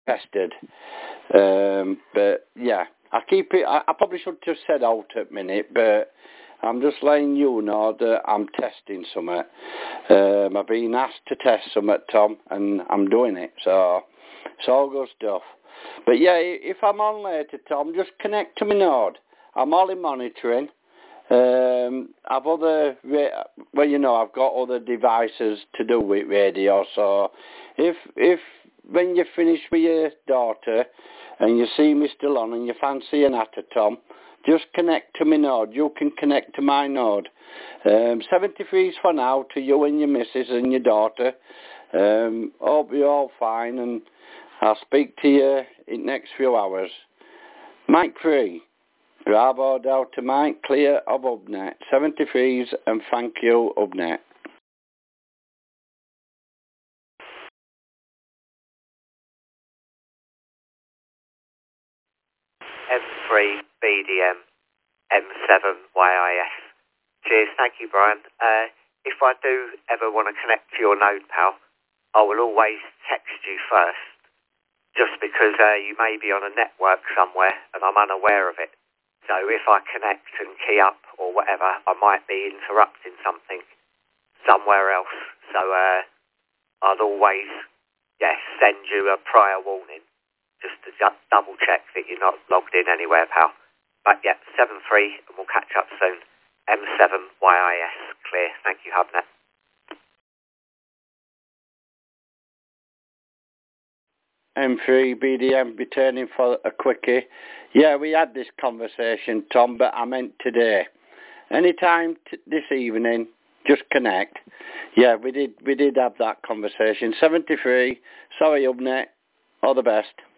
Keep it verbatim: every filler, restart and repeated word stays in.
tested. Um, but yeah, I keep it. I, I probably should have said out at minute, but I'm just letting you know that I'm testing something. Um, I've been asked to test something, Tom, and I'm doing it. So it's all good stuff. But yeah, if I'm on later, Tom, just connect to my node. I'm only monitoring. Um, I've other, well, you know, I've got other devices to do with radio. So if if when you finish with your daughter and you see me still on and you fancy an atta, Tom, just connect to my node. You can connect to my node. Um, seventy-three's for now to you and your missus and your daughter. Um, hope you're all fine, and I'll speak to you in the next few hours. Mike three. Bravo Delta Mike, clear of Ubnet. seventy-threes, and thank you, Ubnet. M three B D M M seven Y I S. Cheers, thank you, Brian. Uh, if I do ever want to connect to your node, pal, I will always text you first, just because uh, you may be on a network somewhere and I'm unaware of it. So if I connect and key up or whatever, I might be interrupting something somewhere else. So uh, I'd always, yes, send you a prior warning just to ju- double check that you're not logged in anywhere, pal. But yeah, seven three, and we'll catch up soon. M seven Y I S, clear. Thank you, Hubnet. M three B D M returning for a quickie. Yeah, we had this conversation, Tom, but I meant today. Anytime t- this evening, just connect. Yeah, we did we did have that conversation. seventy-three, sorry, Ubnet, all the best.